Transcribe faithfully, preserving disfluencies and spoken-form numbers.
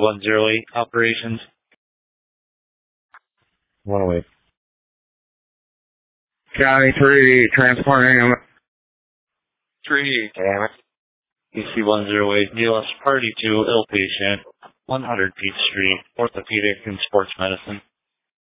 one oh eight operations. one oh eight. County three, transporting him. three. Damn it. E C one oh eight, D L S Party two, ill patient, one hundred Peach Street, orthopedic and sports medicine.